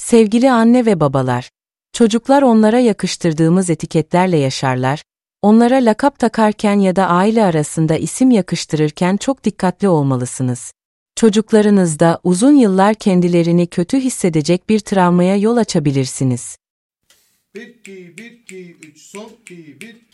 Sevgili anne ve babalar, çocuklar onlara yakıştırdığımız etiketlerle yaşarlar, onlara lakap takarken ya da aile arasında isim yakıştırırken çok dikkatli olmalısınız. Çocuklarınızda uzun yıllar kendilerini kötü hissedecek bir travmaya yol açabilirsiniz. 1, 2, 1, 2, 3, son 2, 1,